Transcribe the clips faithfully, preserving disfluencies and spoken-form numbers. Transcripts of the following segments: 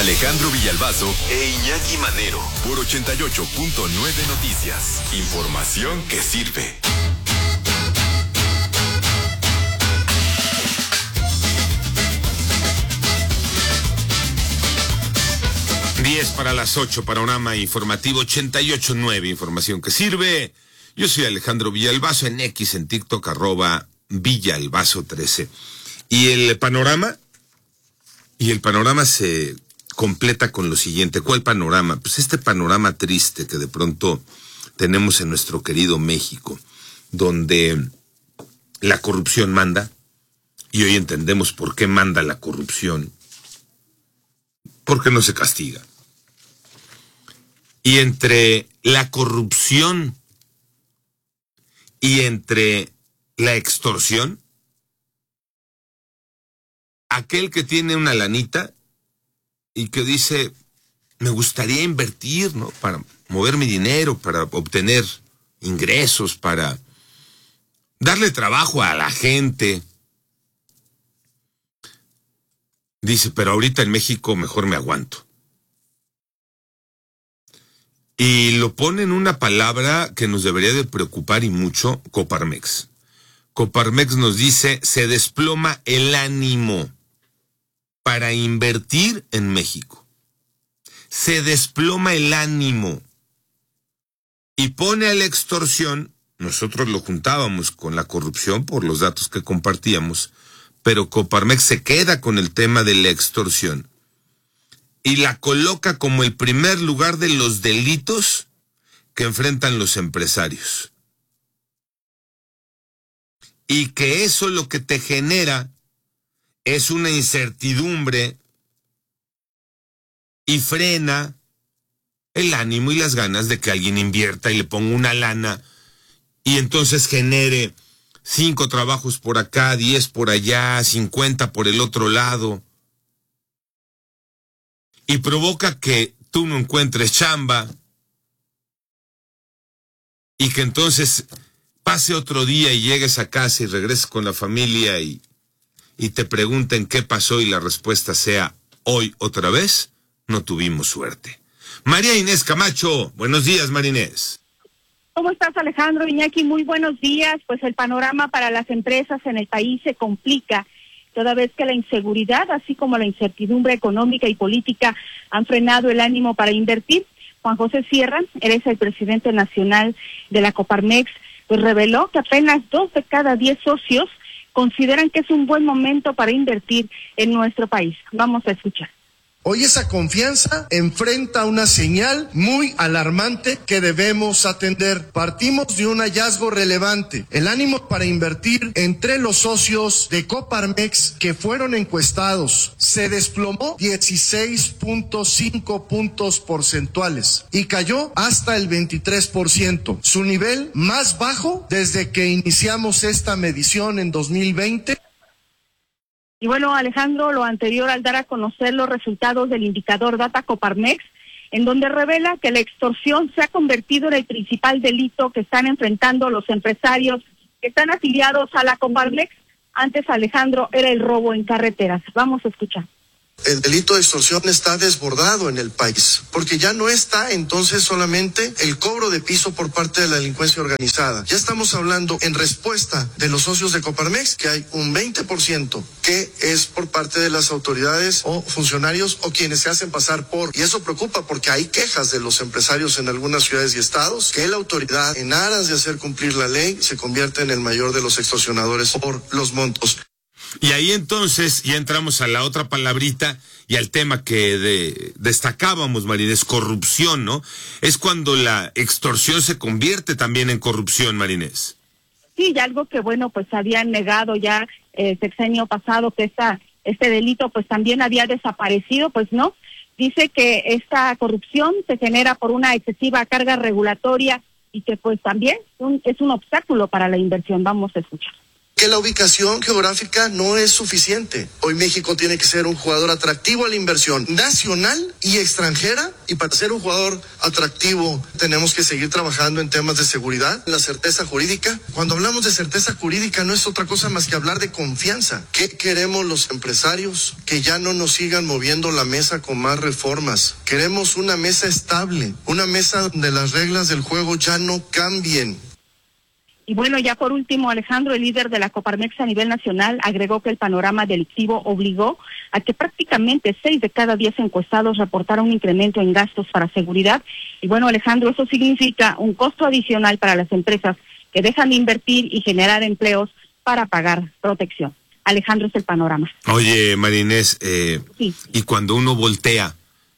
Alejandro Villalbazo e Iñaki Manero por ochenta y ocho punto nueve Noticias. Información que sirve. diez para las ocho, panorama informativo ochenta y ocho punto nueve, información que sirve. Yo soy Alejandro Villalbazo, en X, en TikTok, arroba Villalbazo trece. Y el panorama, y el panorama se completa con lo siguiente. ¿Cuál panorama? Pues este panorama triste que de pronto tenemos en nuestro querido México, donde la corrupción manda, y hoy entendemos por qué manda la corrupción, porque no se castiga. Y entre la corrupción y entre la extorsión, aquel que tiene una lanita y que dice, me gustaría invertir, ¿no? Para mover mi dinero, para obtener ingresos, para darle trabajo a la gente. Dice, pero ahorita en México mejor me aguanto. Y lo pone en una palabra que nos debería de preocupar y mucho, Coparmex. Coparmex nos dice, se desploma el ánimo para invertir en México. Se desploma el ánimo. Y pone a la extorsión, nosotros lo juntábamos con la corrupción por los datos que compartíamos, pero Coparmex se queda con el tema de la extorsión y la coloca como el primer lugar de los delitos que enfrentan los empresarios. Y que eso lo que te genera es una incertidumbre y frena el ánimo y las ganas de que alguien invierta y le ponga una lana y entonces genere cinco trabajos por acá, diez por allá, cincuenta por el otro lado. Y provoca que tú no encuentres chamba y que entonces pase otro día y llegues a casa y regreses con la familia y, y te pregunten qué pasó y la respuesta sea, hoy otra vez no tuvimos suerte. María Inés Camacho, buenos días, María Inés. ¿Cómo estás, Alejandro? Iñaki, muy buenos días. Pues el panorama para las empresas en el país se complica, toda vez que la inseguridad, así como la incertidumbre económica y política, han frenado el ánimo para invertir. Juan José Sierra, él es el presidente nacional de la Coparmex, pues reveló que apenas dos de cada diez socios consideran que es un buen momento para invertir en nuestro país. Vamos a escuchar. Hoy esa confianza enfrenta una señal muy alarmante que debemos atender. Partimos de un hallazgo relevante. El ánimo para invertir entre los socios de Coparmex que fueron encuestados se desplomó dieciséis punto cinco puntos porcentuales y cayó hasta el veintitrés por ciento, su nivel más bajo desde que iniciamos esta medición en dos mil veinte. Y bueno, Alejandro, lo anterior al dar a conocer los resultados del indicador Data Coparmex, en donde revela que la extorsión se ha convertido en el principal delito que están enfrentando los empresarios que están afiliados a la Coparmex. Antes, Alejandro, era el robo en carreteras. Vamos a escuchar. El delito de extorsión está desbordado en el país, porque ya no está entonces solamente el cobro de piso por parte de la delincuencia organizada. Ya estamos hablando en respuesta de los socios de Coparmex que hay un veinte por ciento que es por parte de las autoridades o funcionarios o quienes se hacen pasar por. Y eso preocupa porque hay quejas de los empresarios en algunas ciudades y estados que la autoridad, en aras de hacer cumplir la ley, se convierte en el mayor de los extorsionadores por los montos. Y ahí entonces ya entramos a la otra palabrita y al tema que de, destacábamos, Marinés, corrupción, ¿no? Es cuando la extorsión se convierte también en corrupción, Marinés. Sí, y algo que, bueno, pues habían negado ya el eh, sexenio pasado, que esta, este delito pues también había desaparecido, pues no. Dice que esta corrupción se genera por una excesiva carga regulatoria y que pues también un, es un obstáculo para la inversión. Vamos a escuchar. que la ubicación geográfica no es suficiente. Hoy México tiene que ser un jugador atractivo a la inversión nacional y extranjera, y para ser un jugador atractivo tenemos que seguir trabajando en temas de seguridad, la certeza jurídica. Cuando hablamos de certeza jurídica no es otra cosa más que hablar de confianza. ¿Qué queremos los empresarios? Que ya no nos sigan moviendo la mesa con más reformas. Queremos una mesa estable, una mesa donde las reglas del juego ya no cambien. Y bueno, ya por último, Alejandro, el líder de la Coparmex a nivel nacional, agregó que el panorama delictivo obligó a que prácticamente seis de cada diez encuestados reportaron un incremento en gastos para seguridad. Y bueno, Alejandro, eso significa un costo adicional para las empresas que dejan de invertir y generar empleos para pagar protección. Alejandro, es el panorama. Oye, Marinés, eh, sí. Y cuando uno voltea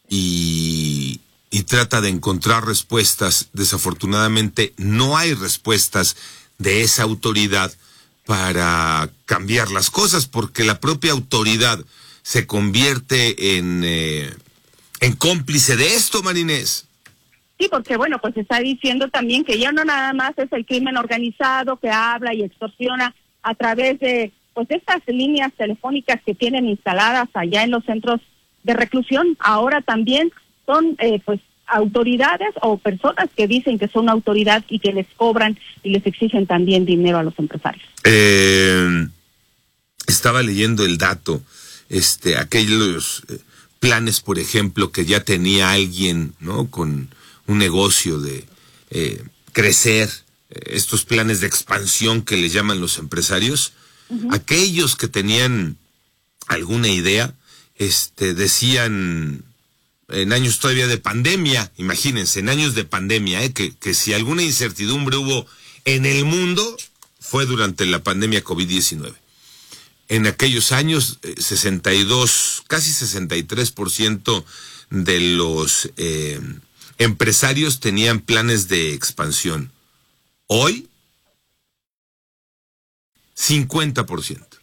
y... y trata de encontrar respuestas, desafortunadamente no hay respuestas de esa autoridad para cambiar las cosas, porque la propia autoridad se convierte en, eh, en cómplice de esto, Marinés. Sí, porque bueno, pues se está diciendo también que ya no nada más es el crimen organizado que habla y extorsiona a través de pues estas líneas telefónicas que tienen instaladas allá en los centros de reclusión, ahora también son eh, pues autoridades o personas que dicen que son autoridad y que les cobran y les exigen también dinero a los empresarios. Eh, estaba leyendo el dato, este, aquellos eh, planes, por ejemplo, que ya tenía alguien, ¿no? Con un negocio de eh, crecer, eh, estos planes de expansión que le llaman los empresarios, uh-huh. Aquellos que tenían alguna idea, este, decían en años todavía de pandemia, imagínense, en años de pandemia, eh, que, que si alguna incertidumbre hubo en el mundo, fue durante la pandemia COVID diecinueve. En aquellos años, eh, sesenta y dos, casi sesenta y tres por ciento de los eh, empresarios tenían planes de expansión. Hoy, cincuenta por ciento.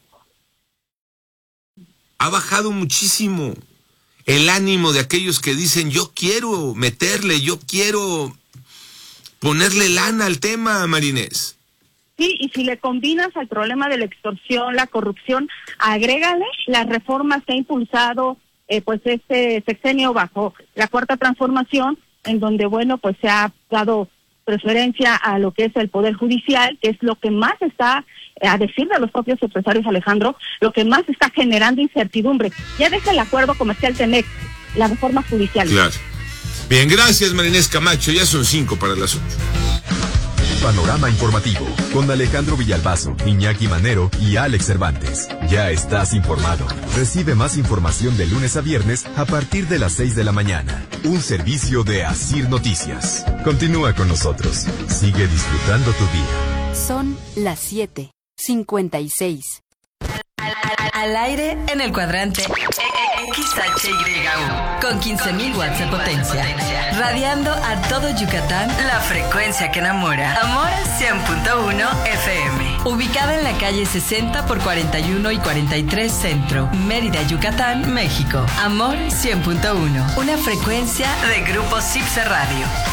Ha bajado muchísimo el ánimo de aquellos que dicen, yo quiero meterle, yo quiero ponerle lana al tema, Marinés. Sí, y si le combinas al problema de la extorsión, la corrupción, agrégale las reformas que ha impulsado eh, pues este sexenio bajo la Cuarta Transformación, en donde, bueno, pues se ha dado preferencia a lo que es el Poder Judicial, que es lo que más está, a decir de los propios empresarios, Alejandro, lo que más está generando incertidumbre. Ya deja el acuerdo comercial T-M E C, la reforma judicial. Claro. Bien, gracias, Marinés Camacho. Ya son cinco para las ocho. Panorama informativo con Alejandro Villalbazo, Iñaki Manero y Alex Cervantes. Ya estás informado. Recibe más información de lunes a viernes a partir de las seis de la mañana. Un servicio de Asir Noticias. Continúa con nosotros. Sigue disfrutando tu día. Son las siete cincuenta y seis. Al, al, al aire en el cuadrante X H Y U con quince mil watts de potencia, radiando a todo Yucatán, la frecuencia que enamora. Amor cien punto uno F M, ubicada en la calle sesenta por cuarenta y uno y cuarenta y tres Centro, Mérida, Yucatán, México. Amor cien punto uno, una frecuencia de Grupo Cipse Radio.